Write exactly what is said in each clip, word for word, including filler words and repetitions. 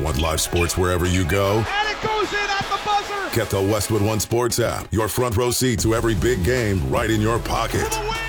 Want live sports wherever you go? And it goes in at the buzzer! Get the Westwood One Sports app. Your front row seat to every big game right in your pocket. For the win!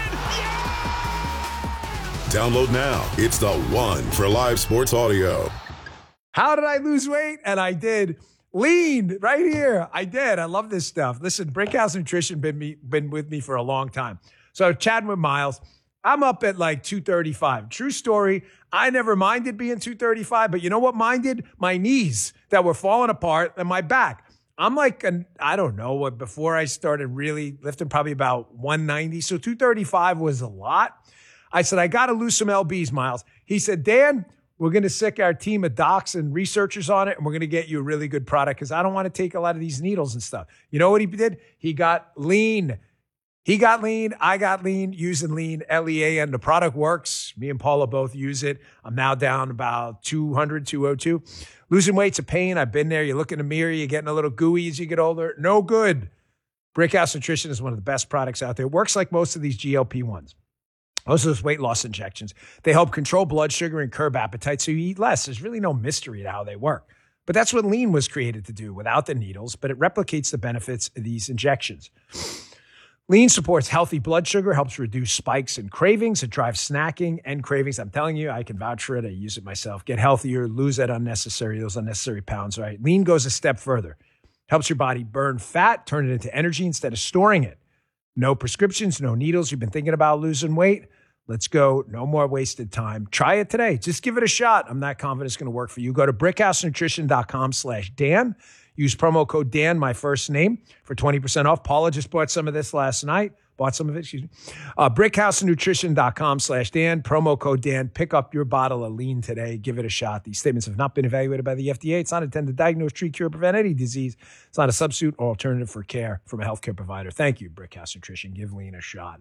Yeah! Download now. It's the one for live sports audio. How did I lose weight? And I did. Lean right here. I did. I love this stuff. Listen, Brickhouse Nutrition been me been with me for a long time. So chatting with Miles, I'm up at like two thirty-five. True story. I never minded being two thirty-five, but you know what minded? My knees that were falling apart and my back. I'm like, an, I don't know what, before I started really lifting, probably about one ninety. So two thirty-five was a lot. I said, I got to lose some L Bs, Miles. He said, Dan, we're going to sick our team of docs and researchers on it, and we're going to get you a really good product because I don't want to take a lot of these needles and stuff. You know what he did? He got lean. He got lean. I got lean using lean, L E A N. The product works. Me and Paula both use it. I'm now down about two hundred, two oh two. Losing weight's a pain. I've been there. You look in the mirror, you're getting a little gooey as you get older. No good. Brickhouse Nutrition is one of the best products out there. It works like most of these G L P ones. Most of those weight loss injections. They help control blood sugar and curb appetite so you eat less. There's really no mystery to how they work. But that's what lean was created to do without the needles, but it replicates the benefits of these injections. Lean supports healthy blood sugar, helps reduce spikes and cravings. It drives snacking and cravings. I'm telling you, I can vouch for it. I use it myself. Get healthier, lose that unnecessary, those unnecessary pounds, right? Lean goes a step further. Helps your body burn fat, turn it into energy instead of storing it. No prescriptions, no needles. You've been thinking about losing weight? Let's go. No more wasted time. Try it today. Just give it a shot. I'm not confident it's going to work for you. Go to brickhousenutrition.com slash Dan. Use promo code Dan, my first name, for twenty percent off. Paula just bought some of this last night. Bought some of it, excuse me. Uh, brickhousenutrition.com slash Dan. Promo code Dan. Pick up your bottle of lean today. Give it a shot. These statements have not been evaluated by the F D A. It's not intended to diagnose, treat, cure, prevent any disease. It's not a substitute or alternative for care from a healthcare provider. Thank you, Brickhouse Nutrition. Give lean a shot.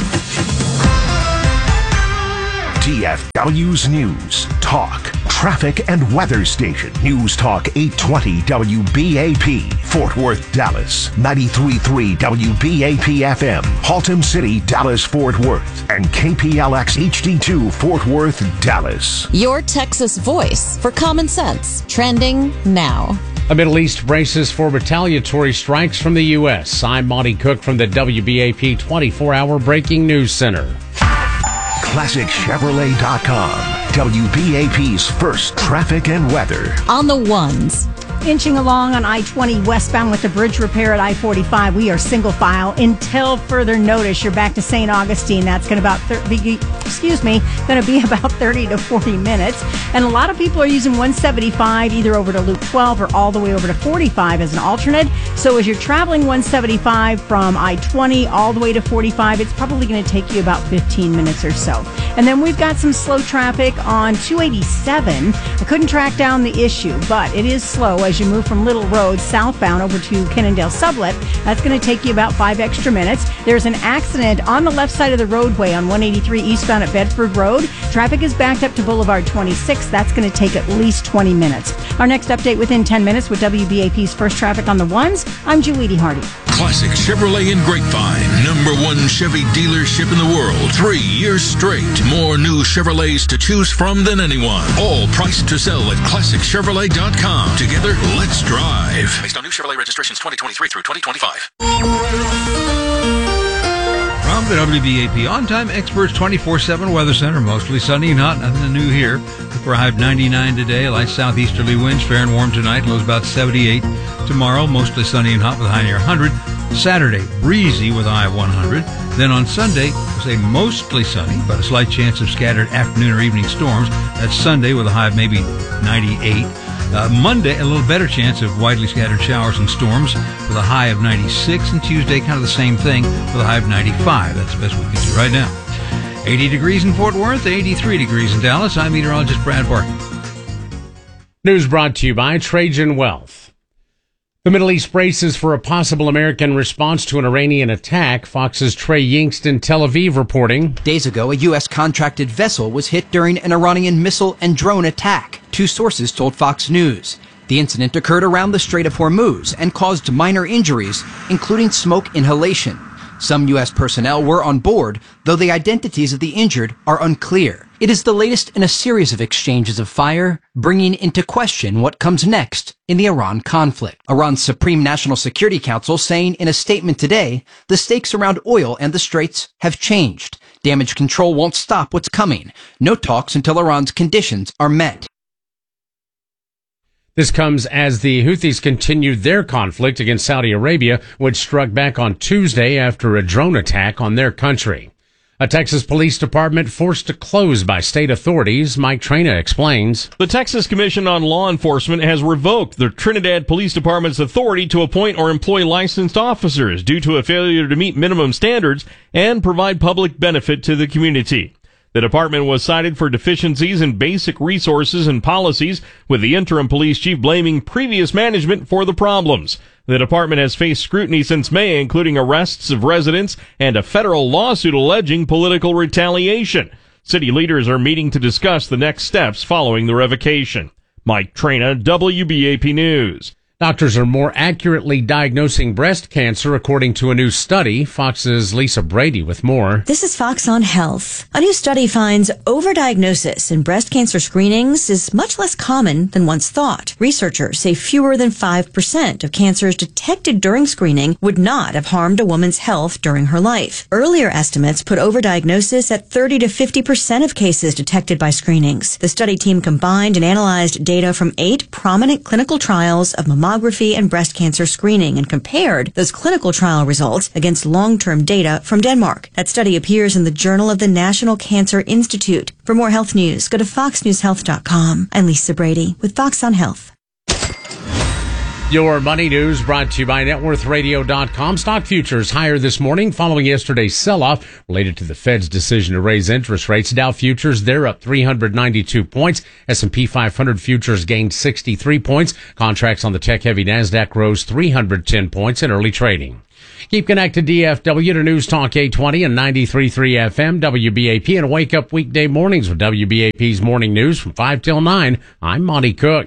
D F W's News, Talk, Traffic, and Weather Station. News Talk eight twenty W B A P, Fort Worth, Dallas. ninety-three point three W B A P F M, Haltom City, Dallas, Fort Worth. And K P L X H D two, Fort Worth, Dallas. Your Texas voice for common sense. Trending now. The Middle East braces for retaliatory strikes from the U S. I'm Monty Cook from the W B A P twenty-four hour Breaking News Center. Classic Chevrolet dot com, W B A P's first traffic and weather. On the ones. Inching along on I twenty westbound with the bridge repair at I forty-five. We are single file until further notice. You're back to Saint Augustine. That's going to about thir- be, excuse me, going to be about thirty to forty minutes. And a lot of people are using one seventy-five either over to Loop twelve or all the way over to forty-five as an alternate. So as you're traveling one seventy-five from I twenty all the way to forty-five, it's probably going to take you about fifteen minutes or so. And then we've got some slow traffic on two eighty-seven. I couldn't track down the issue, but it is slow as you move from Little Road southbound over to Cannondale Sublet. That's going to take you about five extra minutes. There's an accident on the left side of the roadway on one eighty-three eastbound at Bedford Road. Traffic is backed up to Boulevard twenty-six. That's going to take at least twenty minutes. Our next update within ten minutes with W B A P's first traffic on the ones. I'm Julie Hardy. Classic Chevrolet in Grapevine, number one Chevy dealership in the world. Three years straight. More new Chevrolets to choose from than anyone. All priced to sell at classic chevrolet dot com. Together, let's drive. Based on new Chevrolet registrations twenty twenty-three through twenty twenty-five. From the W B A P On-Time Experts twenty-four seven Weather Center, mostly sunny and hot, nothing new here. For a high of ninety-nine today, light southeasterly winds, fair and warm tonight, lows about seventy-eight. Tomorrow, mostly sunny and hot with a high near one hundred. Saturday, breezy with a high of one hundred. Then on Sunday, we'll say mostly sunny, but a slight chance of scattered afternoon or evening storms. That's Sunday with a high of maybe ninety-eight. Uh, Monday, a little better chance of widely scattered showers and storms with a high of ninety-six. And Tuesday, kind of the same thing with a high of ninety-five. That's the best we can do right now. eighty degrees in Fort Worth, eighty-three degrees in Dallas. I'm meteorologist Brad Barton. News brought to you by Trajan Wealth. The Middle East braces for a possible American response to an Iranian attack. Fox's Trey Yingst in Tel Aviv reporting. Days ago, a U S contracted vessel was hit during an Iranian missile and drone attack. Two sources told Fox News. The incident occurred around the Strait of Hormuz and caused minor injuries, including smoke inhalation. Some U S personnel were on board, though the identities of the injured are unclear. It is the latest in a series of exchanges of fire, bringing into question what comes next in the Iran conflict. Iran's Supreme National Security Council saying in a statement today, the stakes around oil and the Straits have changed. Damage control won't stop what's coming. No talks until Iran's conditions are met. This comes as the Houthis continued their conflict against Saudi Arabia, which struck back on Tuesday after a drone attack on their country. A Texas police department forced to close by state authorities. Mike Trena explains. The Texas Commission on Law Enforcement has revoked the Trinidad Police Department's authority to appoint or employ licensed officers due to a failure to meet minimum standards and provide public benefit to the community. The department was cited for deficiencies in basic resources and policies, with the interim police chief blaming previous management for the problems. The department has faced scrutiny since May, including arrests of residents and a federal lawsuit alleging political retaliation. City leaders are meeting to discuss the next steps following the revocation. Mike Trena, W B A P News. Doctors are more accurately diagnosing breast cancer, according to a new study. Fox's Lisa Brady with more. This is Fox on Health. A new study finds overdiagnosis in breast cancer screenings is much less common than once thought. Researchers say fewer than five percent of cancers detected during screening would not have harmed a woman's health during her life. Earlier estimates put overdiagnosis at thirty to fifty percent of cases detected by screenings. The study team combined and analyzed data from eight prominent clinical trials of mammography and breast cancer screening and compared those clinical trial results against long-term data from Denmark. That study appears in the Journal of the National Cancer Institute. For more health news, go to fox news health dot com. I'm Lisa Brady with Fox on Health. Your money news brought to you by net worth radio dot com. Stock futures higher this morning following yesterday's sell-off related to the Fed's decision to raise interest rates. Dow futures, they're up three hundred ninety-two points. S and P five hundred futures gained sixty-three points. Contracts on the tech-heavy NASDAQ rose three hundred ten points in early trading. Keep connected D F W to News Talk eight twenty and ninety-three point three F M, W B A P, and wake up weekday mornings with W B A P's Morning News from five till nine. I'm Monty Cook.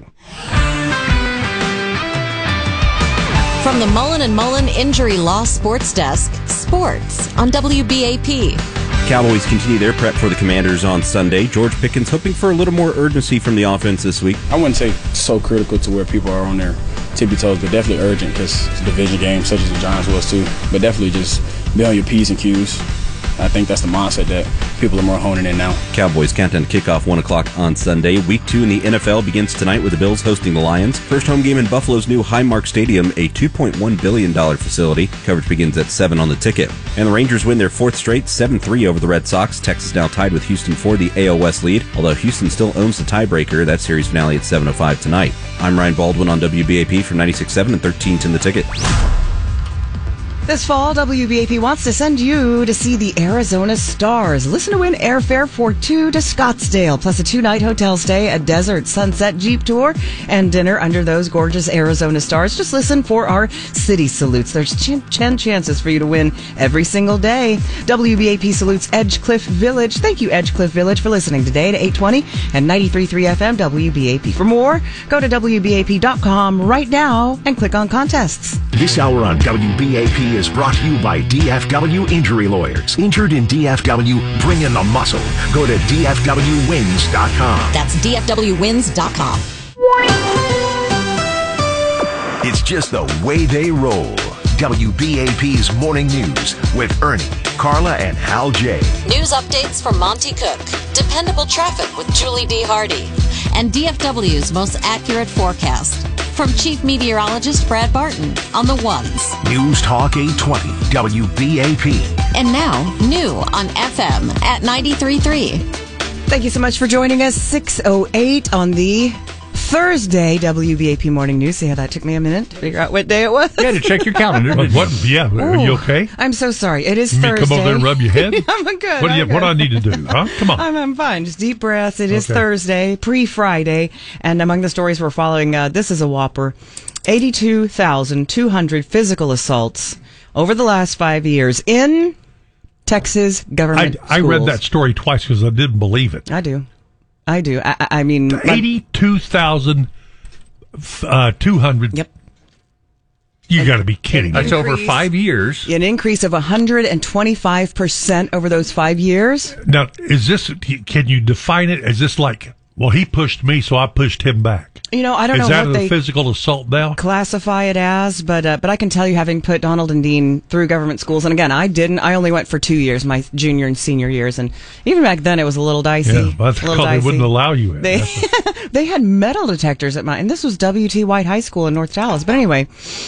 From the Mullen and Mullen Injury Law Sports Desk, sports on W B A P. Cowboys continue their prep for the Commanders on Sunday. George Pickens hoping for a little more urgency from the offense this week. I wouldn't say so critical to where people are on their tippy toes, but definitely urgent because it's a division game, such as the Giants was too. But definitely just be on your P's and Q's. I think that's the mindset that people are more honing in now. Cowboys countdown to kickoff one o'clock on Sunday. Week two in the N F L begins tonight with the Bills hosting the Lions. First home game in Buffalo's new Highmark Stadium, a two point one billion dollars facility. Coverage begins at seven on the ticket. And the Rangers win their fourth straight, seven three over the Red Sox. Texas now tied with Houston for the A L West lead, although Houston still owns the tiebreaker. That series finale at seven oh five tonight. I'm Ryan Baldwin on W B A P from ninety-six point seven and thirteen ten the ticket. This fall, W B A P wants to send you to see the Arizona Stars. Listen to win airfare for two to Scottsdale, plus a two-night hotel stay, a desert sunset Jeep tour, and dinner under those gorgeous Arizona Stars. Just listen for our city salutes. There's ten chances for you to win every single day. W B A P salutes Edgecliff Village. Thank you, Edgecliff Village, for listening today to eight twenty and ninety-three point three F M W B A P. For more, go to W B A P dot com right now and click on contests. This hour on W B A P is brought to you by D F W Injury Lawyers. Injured in D F W? Bring in the muscle. Go to D F W wins dot com. That's D F W wins dot com. It's just the way they roll. W B A P's Morning News with Ernie, Carla, and Hal J. News updates from Monty Cook, dependable traffic with Julie D. Hardy, and D F W's most accurate forecast from Chief Meteorologist Brad Barton on the ones. News Talk eight twenty, W B A P. And now, new on F M at ninety-three point three. Thank you so much for joining us. six oh eight on the Thursday W B A P Morning News. See how that took me a minute to figure out what day it was? You had to check your calendar. What, what? Yeah, are you okay? I'm so sorry. It is you Thursday. Come over there and rub your head? I'm good. What do you? I'm What do good. I need to do? Huh? Come on. I'm, I'm fine. Just deep breaths. It is Okay. Thursday, pre-Friday, and among the stories we're following, uh, this is a whopper: eighty-two thousand two hundred physical assaults over the last five years in Texas government I, I schools. read that story twice because I didn't believe it. I do. I do. I, I I mean, eighty-two thousand uh, two hundred. Yep. You got to be kidding me. That's over five years. An increase of one hundred twenty-five percent over those five years. Now, is this, can you define it? Is this like, well, he pushed me, so I pushed him back? You know, I don't is know that what a they physical assault now? classify it as, but uh, but I can tell you, having put Donald and Dean through government schools, and again, I didn't. I only went for two years, my junior and senior years, and even back then, it was a little dicey. Yeah, that's a little because they dicey. wouldn't allow you in. They they had metal detectors at my, and this was W T White High School in North Dallas. But anyway,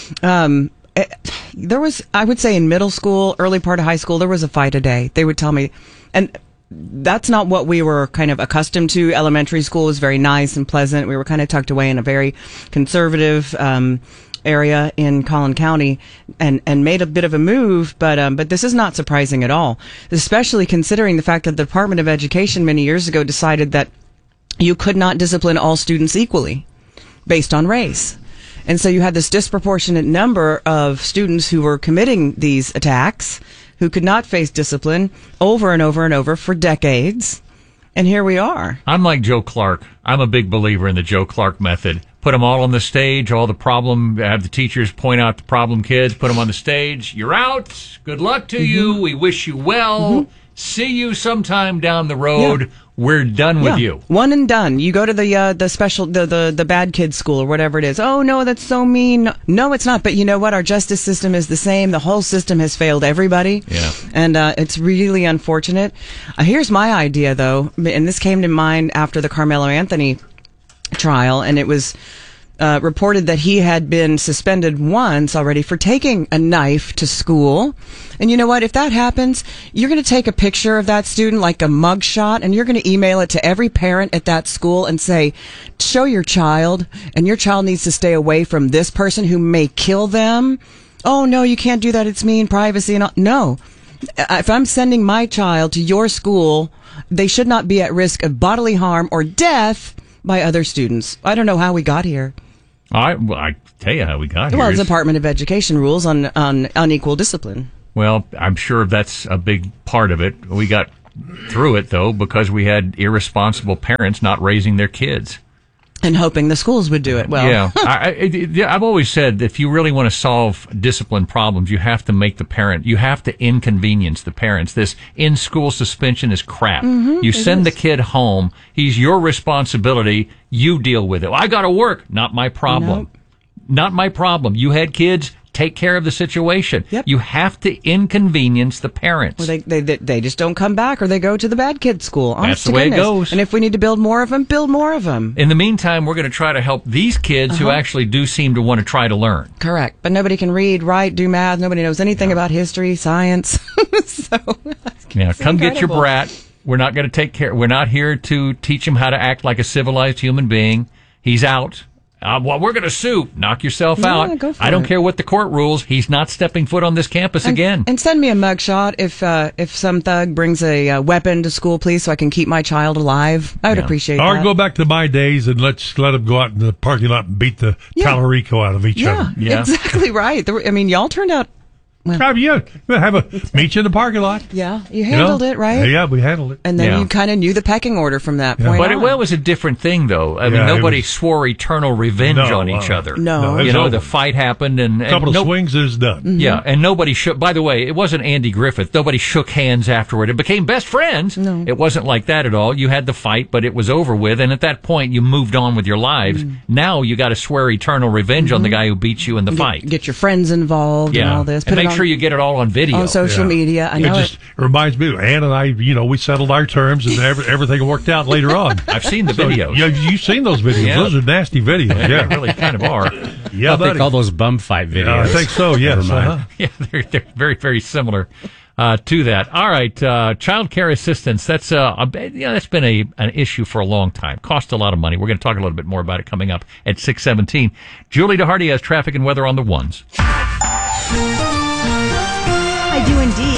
um, it, there was, I would say, in middle school, early part of high school, there was a fight a day. They would tell me, and that's not what we were kind of accustomed to. Elementary school was very nice and pleasant. We were kind of tucked away in a very conservative um, area in Collin County, and, and made a bit of a move. But um, but this is not surprising at all, especially considering the fact that the Department of Education many years ago decided that you could not discipline all students equally based on race. And so you had this disproportionate number of students who were committing these attacks, who could not face discipline over and over and over for decades. And here we are. I'm like Joe Clark. I'm a big believer in the Joe Clark method. Put them all on the stage, all the problem, have the teachers point out the problem kids, put them on the stage. You're out. Good luck to mm-hmm. you. We wish you well. Mm-hmm. See you sometime down the road. Yeah. We're done with yeah. you. One and done. You go to the uh, the special the, the the bad kids school or whatever it is. Oh no, that's so mean. No, it's not. But you know what? Our justice system is the same. The whole system has failed everybody. Yeah. And uh, it's really unfortunate. Uh, here's my idea, though, and this came to mind after the Carmelo Anthony trial, and it was uh, reported that he had been suspended once already for taking a knife to school. And you know what? If that happens, you're going to take a picture of that student, like a mug shot, and you're going to email it to every parent at that school and say, show your child, and your child needs to stay away from this person who may kill them. Oh, no, you can't do that. It's mean, privacy and all. No. If I'm sending my child to your school, they should not be at risk of bodily harm or death by other students. I don't know how we got here. I, well, I tell you how we got here. Well, the Department of Education rules on, on unequal discipline. Well, I'm sure that's a big part of it. We got through it, though, because we had irresponsible parents not raising their kids. And hoping the schools would do it well. Yeah. I, I, I've always said if you really want to solve discipline problems, you have to make the parent, you have to inconvenience the parents. This in-school suspension is crap. Mm-hmm, you send is. the kid home. He's your responsibility. You deal with it. Well, I got to work. Not my problem. Nope. Not my problem. You had kids. Take care of the situation. Yep. You have to inconvenience the parents. Well, they, they they just don't come back, or they go to the bad kid school. Honest That's the to way goodness. it goes. And if we need to build more of them, build more of them. In the meantime, we're going to try to help these kids Uh-huh. who actually do seem to want to try to learn. Correct. But nobody can read, write, do math. Nobody knows anything about history, science. so, Yeah, come get your incredible. brat. We're not going to take care. We're not here to teach him how to act like a civilized human being. He's out. Uh, well, we're going to sue. Knock yourself Yeah, out. go for I don't it. care what the court rules. He's not stepping foot on this campus and, again. And send me a mugshot if uh, if some thug brings a uh, weapon to school, please, so I can keep my child alive. I would Yeah. appreciate Or that. go back to my days and let's let them go out in the parking lot and beat the Yeah. Talarico out of each yeah, other. Yeah. exactly right. There were- I mean, y'all turned out. Well, I mean, yeah, we'll have a meet you in the parking lot. yeah, you you know? handled it right. Yeah, we handled it. And then Yeah. you kind of knew the pecking order from that Yeah. point But it, on. well, it was a different thing, though. I Yeah, mean, it nobody was- swore eternal revenge No, on each uh, other. No. No, it You was know, over. the fight happened, and, A and couple no- of swings is done. Mm-hmm. Yeah, and nobody shook. By the way, it wasn't Andy Griffith. Nobody shook hands afterward. It became best friends. No. It wasn't like that at all. You had the fight, but it was over with, and at that point, you moved on with your lives. Mm. Now you got to swear eternal revenge on the guy who beat you in the get, fight. get your friends involved and yeah, all this. and Put it make on- sure you get it all on video. on social Yeah. media. I It know just it. reminds me, Ann and I, you know, we settled our terms and every, everything worked out later on. I've seen the So, videos. yeah, you've seen those videos. Yeah. Those are nasty videos. They Yeah. really kind of are. Yeah, What they buddy. call those bum fight videos. Yeah, I think so, yes. Never mind. Uh-huh. Yeah, they're, they're very, very similar uh, to that. All right, uh, child care assistance. That's uh, a, yeah, that's been a an issue for a long time. Cost a lot of money. We're going to talk a little bit more about it coming up at six seventeen. Julie DeHardy has traffic and weather on the ones. I do indeed.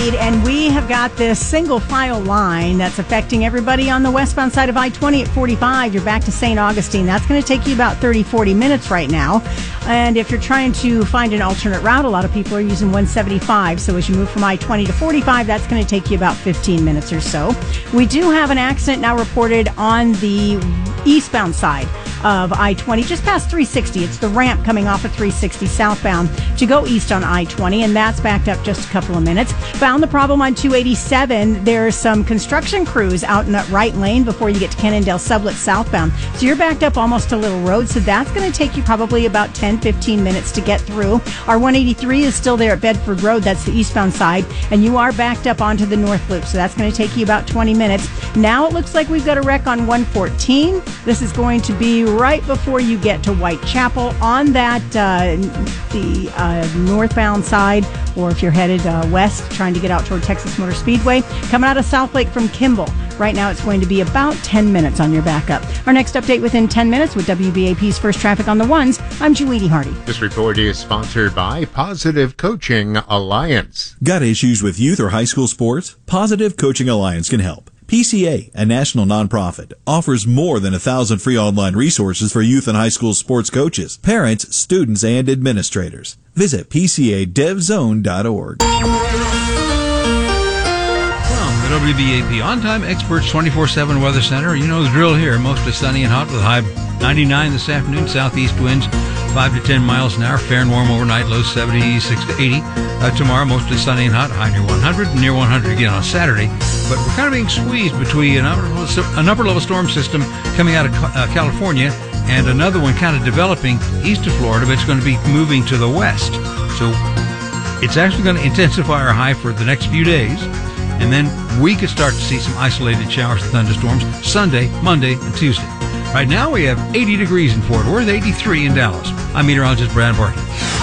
indeed. And we have got this single file line that's affecting everybody on the westbound side of I twenty at forty-five. You're back to Saint Augustine. That's going to take you about thirty, forty minutes right now. And if you're trying to find an alternate route, a lot of people are using one seventy-five. So as you move from I twenty to forty-five, that's going to take you about fifteen minutes or so. We do have an accident now reported on the eastbound side of I twenty, just past three sixty. It's the ramp coming off of three sixty southbound to go east on I twenty, and that's backed up just a couple of minutes. Found the problem on two eighty-seven. There's some construction crews out in that right lane before you get to Cannondale Sublet southbound. So you're backed up almost to Little Road, so that's going to take you probably about ten, fifteen minutes to get through. Our one eighty-three is still there at Bedford Road. That's the eastbound side, and you are backed up onto the North Loop, so that's going to take you about twenty minutes. Now it looks like we've got a wreck on one fourteen. This is going to be right before you get to Whitechapel on that uh, the uh, northbound side, or if you're headed uh, west trying to get out toward Texas Motor Speedway. Coming out of South Lake from Kimball. Right now it's going to be about ten minutes on your backup. Our next update within ten minutes with W B A P's First Traffic on the Ones. I'm Julie Hardy. This report is sponsored by Positive Coaching Alliance. Got issues with youth or high school sports? Positive Coaching Alliance can help. P C A, a national nonprofit, offers more than a thousand free online resources for youth and high school sports coaches, parents, students, and administrators. Visit P C A dev zone dot org. From the W B A P On-Time Experts twenty-four seven Weather Center, you know the drill here. Mostly sunny and hot with a high ninety-nine this afternoon. Southeast winds five to ten miles an hour. Fair and warm overnight, low seventy-six to eighty. Uh, tomorrow, mostly sunny and hot, high near one hundred, and near one hundred again on Saturday. But we're kind of being squeezed between an upper, an upper level storm system coming out of uh, California and another one kind of developing east of Florida, but it's going to be moving to the west. So it's actually going to intensify our high for the next few days. And then we could start to see some isolated showers and thunderstorms Sunday, Monday, and Tuesday. Right now we have eighty degrees in Fort Worth, eighty-three in Dallas. I'm meteorologist Brad Barton.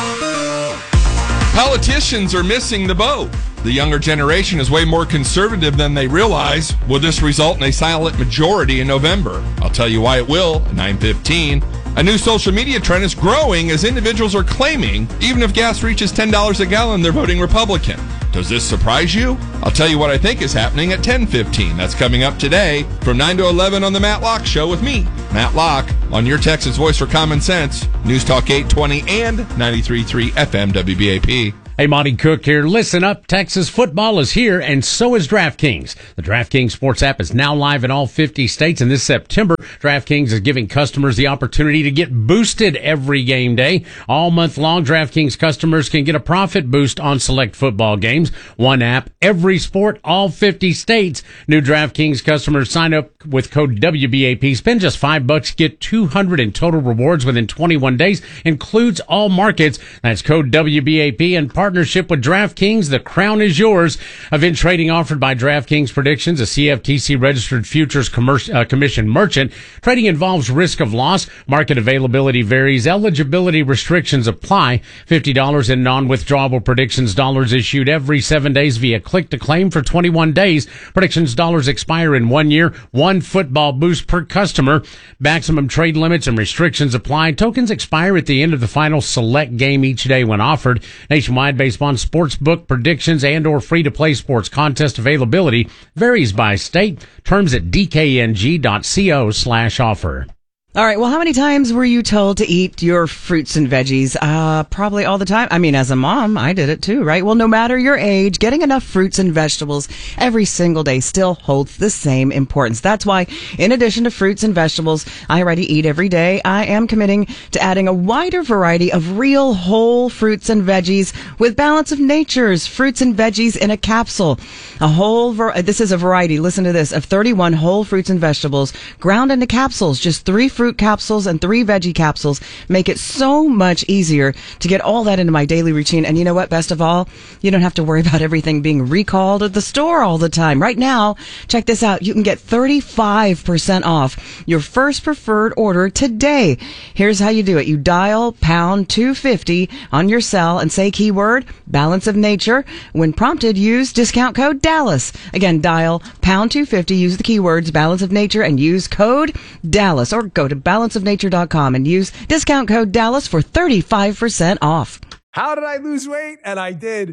Politicians are missing the boat. The younger generation is way more conservative than they realize. Will this result in a silent majority in November? I'll tell you why it will at nine fifteen. A new social media trend is growing as individuals are claiming even if gas reaches ten dollars a gallon, they're voting Republican. Does this surprise you? I'll tell you what I think is happening at ten fifteen. That's coming up today from nine to eleven on the Matt Locke Show with me, Matt Locke, on your Texas Voice for Common Sense, News Talk eight twenty and ninety-three point three F M W B A P. Hey, Monty Cook here. Listen up. Texas football is here, and so is DraftKings. The DraftKings Sports app is now live in all fifty states, and this September, DraftKings is giving customers the opportunity to get boosted every game day. All month long, DraftKings customers can get a profit boost on select football games. One app, every sport, all fifty states. New DraftKings customers sign up with code W B A P. Spend just five bucks, get two hundred in total rewards within twenty-one days. Includes all markets. That's code W B A P and partnership with DraftKings. The crown is yours. Event trading offered by DraftKings Predictions, a C F T C registered futures commerce, uh, commission merchant. Trading involves risk of loss. Market availability varies. Eligibility restrictions apply. fifty dollars in non-withdrawable predictions dollars issued every seven days via click to claim for twenty-one days. Predictions dollars expire in one year. One football boost per customer. Maximum trade limits and restrictions apply. Tokens expire at the end of the final select game each day when offered. Nationwide based on sportsbook predictions and or free-to-play sports contest availability varies by state. Terms at d k n g dot co slash offer. All right. Well, how many times were you told to eat your fruits and veggies? Uh, probably all the time. I mean, as a mom, I did it too, right? Well, no matter your age, getting enough fruits and vegetables every single day still holds the same importance. That's why, in addition to fruits and vegetables I already eat every day, I am committing to adding a wider variety of real whole fruits and veggies with Balance of Nature's fruits and veggies in a capsule. A whole, var- this is a variety, listen to this, of thirty-one whole fruits and vegetables ground into capsules, just three fruit capsules and three veggie capsules make it so much easier to get all that into my daily routine. And you know what? Best of all, you don't have to worry about everything being recalled at the store all the time. Right now, check this out. You can get thirty-five percent off your first preferred order today. Here's how you do it. You dial pound two fifty on your cell and say keyword Balance of Nature. When prompted, use discount code Dallas. Again, dial pound two fifty, use the keywords Balance of Nature and use code Dallas, or go to balance of nature dot com and use discount code Dallas for thirty-five percent off. How did I lose weight? And I did.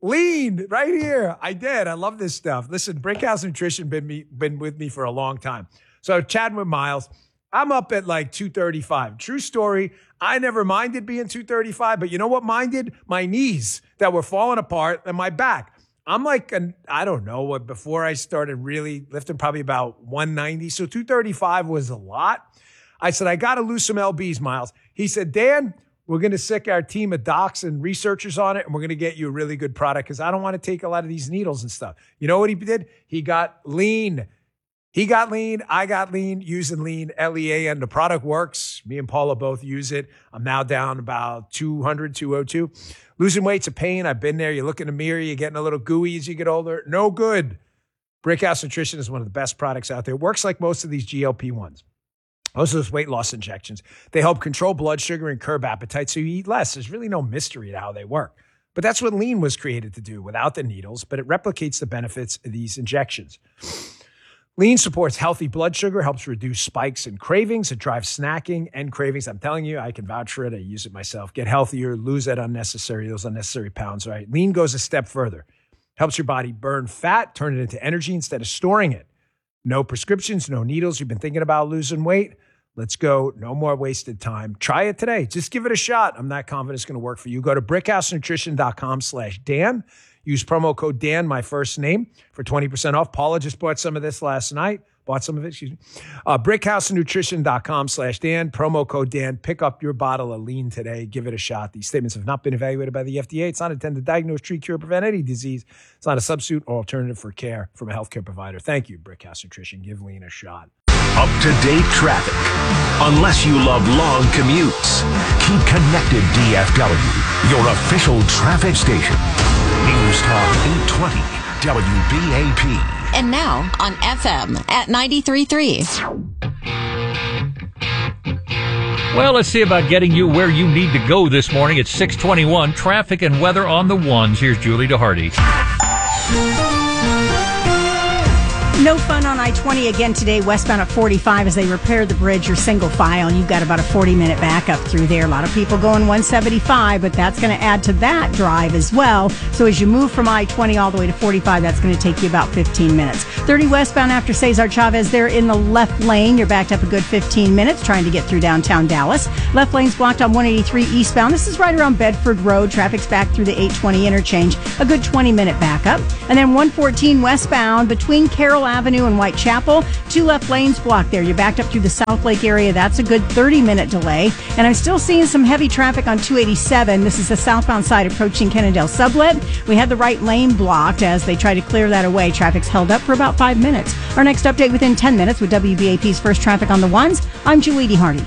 Lean right here. I did. I love this stuff. Listen, Brickhouse Nutrition been me been with me for a long time. So chatting with Miles, I'm up at like two thirty-five. True story. I never minded being two thirty-five, but you know what minded? My knees that were falling apart and my back. I'm like, an, I don't know what, before I started really lifting, probably about one ninety. So two thirty-five was a lot. I said, I got to lose some L Bs, Miles. He said, Dan, we're going to sick our team of docs and researchers on it, and we're going to get you a really good product because I don't want to take a lot of these needles and stuff. You know what he did? He got lean. He got lean. I got lean using lean, L E A N. The product works. Me and Paula both use it. I'm now down about two hundred, two oh two. Losing weight's a pain. I've been there. You look in the mirror, you're getting a little gooey as you get older. No good. Brickhouse Nutrition is one of the best products out there. It works like most of these G L P ones. Most of those weight loss injections. They help control blood sugar and curb appetite so you eat less. There's really no mystery to how they work. But that's what lean was created to do without the needles, but it replicates the benefits of these injections. Lean supports healthy blood sugar, helps reduce spikes and cravings. It drives snacking and cravings. I'm telling you, I can vouch for it. I use it myself. Get healthier, lose that unnecessary, those unnecessary pounds, right? Lean goes a step further. Helps your body burn fat, turn it into energy instead of storing it. No prescriptions, no needles. You've been thinking about losing weight? Let's go. No more wasted time. Try it today. Just give it a shot. I'm not confident it's going to work for you. Go to brickhousenutrition.com slash Dan. Use promo code Dan, my first name, for twenty percent off. Paula just bought some of this last night. Bought some of it, excuse me. Uh, brickhousenutrition.com slash Dan. Promo code Dan. Pick up your bottle of lean today. Give it a shot. These statements have not been evaluated by the F D A. It's not intended to diagnose, treat, cure, prevent any disease. It's not a substitute or alternative for care from a healthcare provider. Thank you, Brickhouse Nutrition. Give lean a shot. Up-to-date traffic. Unless you love long commutes, keep connected D F W, your official traffic station. News Talk eight twenty W B A P. And now on F M at ninety-three point three. Well, let's see about getting you where you need to go this morning. It's six twenty-one. Traffic and weather on the ones. Here's Julie DeHardy. No fun on I twenty again today, westbound at forty-five as they repair the bridge. You're single file. You've got about a forty-minute backup through there. A lot of people going one seventy-five, but that's going to add to that drive as well. So as you move from I twenty all the way to forty-five, that's going to take you about fifteen minutes. thirty westbound after Cesar Chavez there in the left lane. You're backed up a good fifteen minutes trying to get through downtown Dallas. Left lane's blocked on one eighty-three eastbound. This is right around Bedford Road. Traffic's back through the eight twenty interchange. A good twenty-minute backup. And then one fourteen westbound between Carroll Avenue and Whitechapel. Two left lanes blocked there. You're backed up through the South Lake area. That's a good thirty-minute delay. And I'm still seeing some heavy traffic on two eighty-seven. This is the southbound side approaching Kennedale Sublet. We had the right lane blocked as they try to clear that away. Traffic's held up for about five minutes. Our next update within ten minutes with W B A P's First Traffic on the Ones. I'm Julie DeHardy.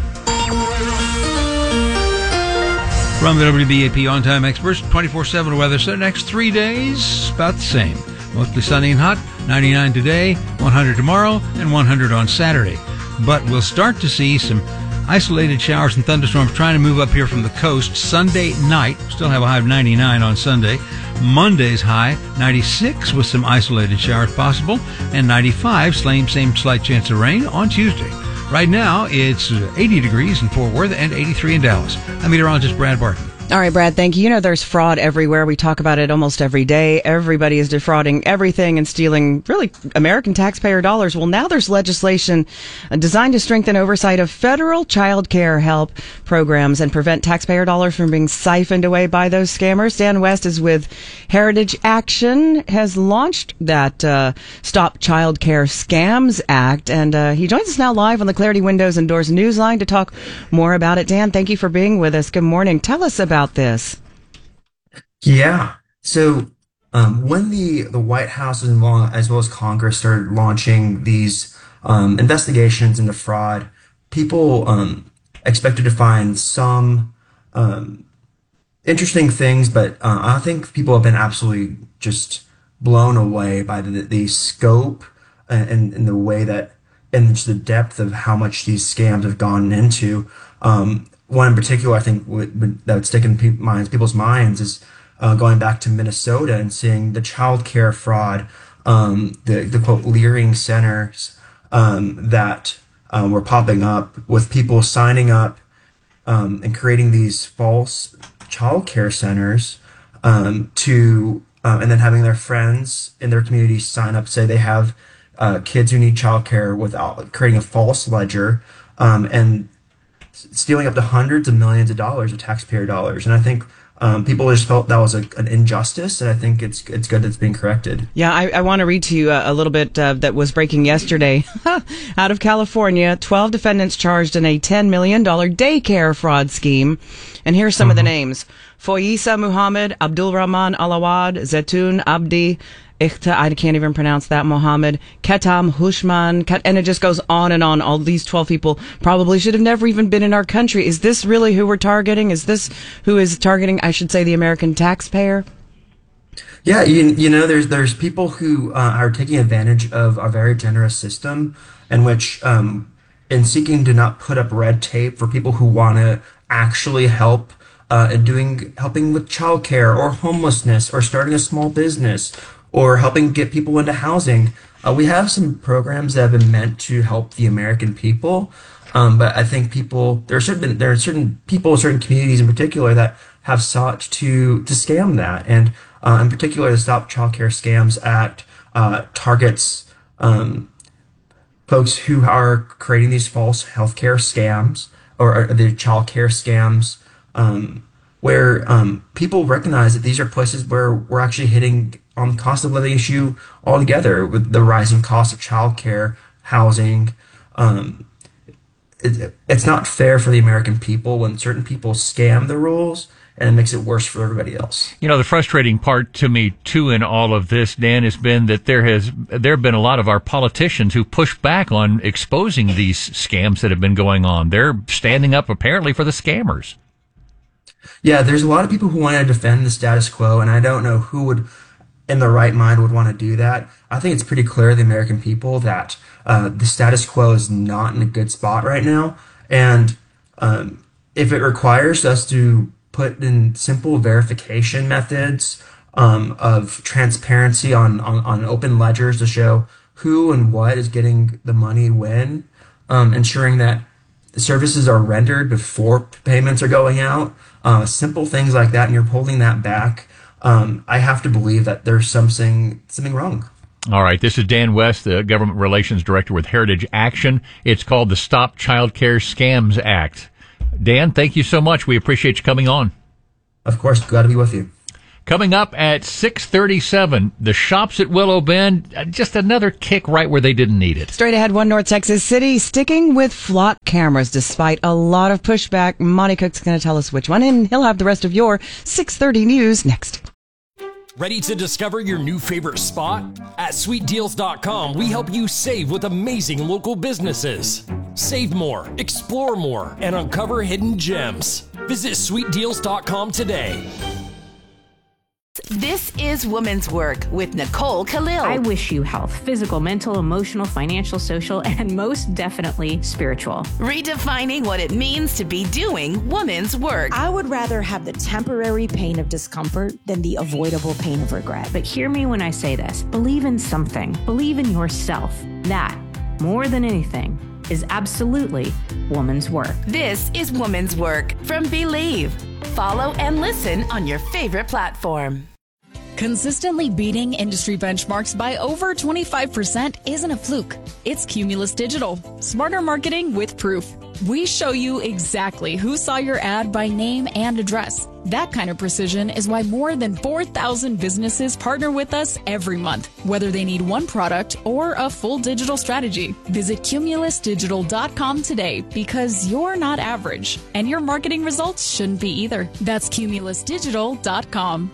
From the W B A P On-Time Experts, twenty-four seven weather. So the next three days, about the same. Mostly sunny and hot, ninety-nine today, one hundred tomorrow, and one hundred on Saturday. But we'll start to see some isolated showers and thunderstorms trying to move up here from the coast. Sunday night, still have a high of ninety-nine on Sunday. Monday's high, ninety-six with some isolated showers possible, and ninety-five, same, same slight chance of rain on Tuesday. Right now, it's eighty degrees in Fort Worth and eighty-three in Dallas. I'm meteorologist Brad Barton. All right, Brad, thank you. You know, there's fraud everywhere. We talk about it almost every day. Everybody is defrauding everything and stealing, really, American taxpayer dollars. Well, now there's legislation designed to strengthen oversight of federal child care help programs and prevent taxpayer dollars from being siphoned away by those scammers. Dan West is with Heritage Action, has launched that uh, Stop Child Care Scams Act, and uh, he joins us now live on the Clarity Windows and Doors Newsline to talk more about it. Dan, thank you for being with us. Good morning. Tell us about About this. Yeah. So um, when the, the White House as well, as well as Congress started launching these um, investigations into fraud, people um, expected to find some um, interesting things, but uh, I think people have been absolutely just blown away by the, the scope and, and the way that, and just the depth of how much these scams have gone into. Um, One in particular, I think, would, would, that would stick in pe- minds, people's minds is uh, going back to Minnesota and seeing the child care fraud, um, the, the quote, leering centers um, that um, were popping up with people signing up um, and creating these false child care centers um, to um, and then having their friends in their community sign up, say they have uh, kids who need childcare, without creating a false ledger, um, and stealing up to hundreds of millions of dollars of taxpayer dollars. And I think um, people just felt that was a, an injustice, and I think it's it's good that it's being corrected. Yeah, I, I want to read to you a, a little bit uh, that was breaking yesterday. Out of California, twelve defendants charged in a ten million dollars daycare fraud scheme. And here's some mm-hmm. of the names. Foyisa Muhammad, Abdul Rahman Alawad, Zetun Abdi, Ikhta, I can't even pronounce that, Mohammed, Ketam Hushman, Ket, and it just goes on and on. All these twelve people probably should have never even been in our country. Is this really who we're targeting? Is this who is targeting, I should say, the American taxpayer? Yeah, you, you know, there's there's people who uh, are taking advantage of our very generous system, in which, um, in seeking to not put up red tape for people who want to actually help uh, in doing helping with childcare or homelessness or starting a small business or helping get people into housing. Uh, we have some programs that have been meant to help the American people, um, but I think people there are certain there are certain people, certain communities in particular that have sought to to scam that, and uh, in particular, the Stop Child Care Scams Act uh, targets um, folks who are creating these false healthcare scams or, or the child care scams, um, where um, people recognize that these are places where we're actually hitting on the cost of living issue altogether, with the rising cost of childcare, housing. Um, it, it's not fair for the American people when certain people scam the rules, and it makes it worse for everybody else. You know, the frustrating part to me, too, in all of this, Dan, has been that there has there have been a lot of our politicians who push back on exposing these scams that have been going on. They're standing up, apparently, for the scammers. Yeah, there's a lot of people who want to defend the status quo, and I don't know who would, in their right mind, would want to do that. I think it's pretty clear to the American people that uh, the status quo is not in a good spot right now, and um, if it requires us to put in simple verification methods um, of transparency on, on, on open ledgers to show who and what is getting the money when, um, ensuring that the services are rendered before payments are going out, uh, simple things like that, and you're holding that back, um, I have to believe that there's something something wrong. All right, this is Dan West, the Government Relations Director with Heritage Action. It's called the Stop Child Care Scams Act. Dan, thank you so much. We appreciate you coming on. Of course, glad to be with you. Coming up at six thirty-seven, the shops at Willow Bend, just another kick right where they didn't need it. Straight ahead, One North Texas City, sticking with flock cameras despite a lot of pushback. Monty Cook's going to tell us which one, and he'll have the rest of your six thirty news next. Ready to discover your new favorite spot? At sweet deals dot com, we help you save with amazing local businesses. Save more, explore more, and uncover hidden gems. Visit sweet deals dot com today. This is Women's Work with Nicole Khalil. I wish you health, physical, mental, emotional, financial, social, and most definitely spiritual. Redefining what it means to be doing women's work. I would rather have the temporary pain of discomfort than the avoidable pain of regret. But hear me when I say this. Believe in something. Believe in yourself. That, more than anything, is absolutely woman's work. This is Woman's Work from Believe. Follow and listen on your favorite platform. Consistently beating industry benchmarks by over twenty-five percent isn't a fluke. It's Cumulus Digital. Smarter marketing with proof. We show you exactly who saw your ad by name and address. That kind of precision is why more than four thousand businesses partner with us every month, whether they need one product or a full digital strategy. Visit cumulus digital dot com today, because you're not average, and your marketing results shouldn't be either. That's cumulus digital dot com.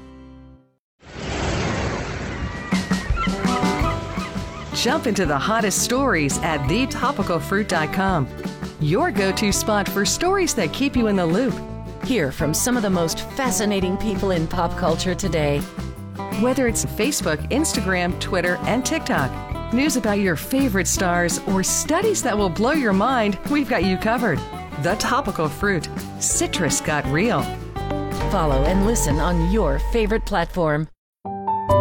Jump into the hottest stories at the topical fruit dot com. Your go-to spot for stories that keep you in the loop. Hear from some of the most fascinating people in pop culture today. Whether it's Facebook, Instagram, Twitter, and TikTok, news about your favorite stars, or studies that will blow your mind, we've got you covered. The Topical Fruit. Citrus got real. Follow and listen on your favorite platform.